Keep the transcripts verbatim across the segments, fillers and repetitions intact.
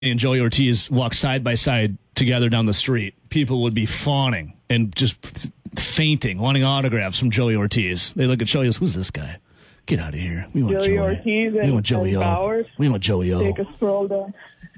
and Joey Ortiz walk side by side together down the street, people would be fawning and just fainting, wanting autographs from Joey Ortiz. They look at Joey, who's this guy? Get out of here. We want Joey Joey Ortiz and, we want Joey and O. Bowers. We want Joey O. Take a stroll down.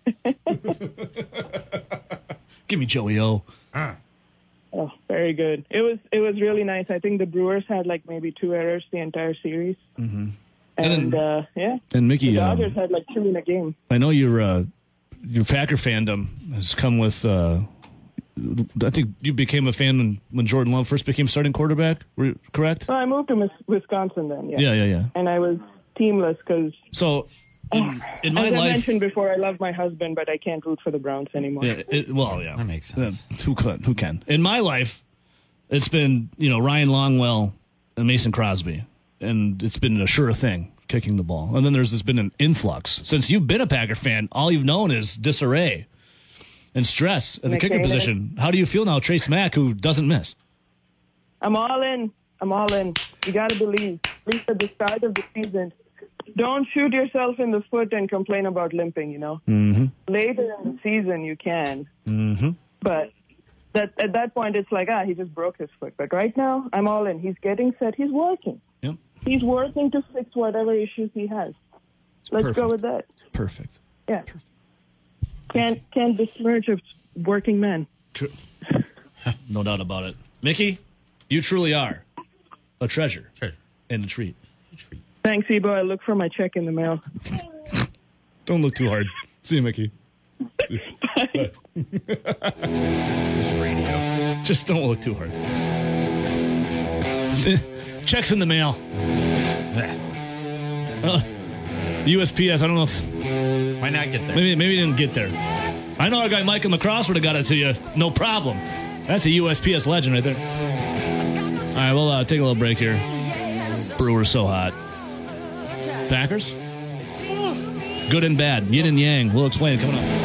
Give me Joey O. Ah. Oh, very good. It was it was really nice. I think the Brewers had like maybe two errors the entire series. Mm-hmm. And, And then- uh, yeah, And Mickey, the um, Dodgers had like two in a game. I know your uh, your Packer fandom has come with. Uh, I think you became a fan when, when Jordan Love first became starting quarterback. Were you correct? Well, I moved to Mis- Wisconsin then. Yeah, Yeah, yeah, yeah. And I was teamless because, So, in, in my as I life, mentioned before, I love my husband, but I can't root for the Browns anymore. yeah, it, well, yeah, That makes sense. Uh, who can? Who can? In my life, it's been you know Ryan Longwell and Mason Crosby, and it's been a sure thing kicking the ball. And then there's this been an influx since you've been a Packer fan. All you've known is disarray and stress at the kicker McKinnon. position. How do you feel now, Trace Mack, who doesn't miss? I'm all in. I'm all in. You got to believe. At least at the start of the season, don't shoot yourself in the foot and complain about limping, you know. Mm-hmm. Later in the season, you can. Mm-hmm. But that at that point, it's like, ah, he just broke his foot. But right now, I'm all in. He's getting set. He's working. Yep. He's working to fix whatever issues he has. Let's perfect. go with that. Perfect. Yeah. Perfect. Can't, can't besmirch a working man. No doubt about it. Mickey, you truly are a treasure Sure. and a treat. Thanks, Ebo. I look for my check in the mail. Don't look too hard. See you, Mickey. This radio. Just don't look too hard. Checks in the mail. Uh, U S P S, I don't know if... Why not get there? Maybe maybe it didn't get there. I know our guy Mike in lacrosse would have got it to you. No problem. That's a U S P S legend right there. All right, we'll uh, take a little break here. Brewers so hot. Packers? Good and bad. Yin and yang. We'll explain coming up.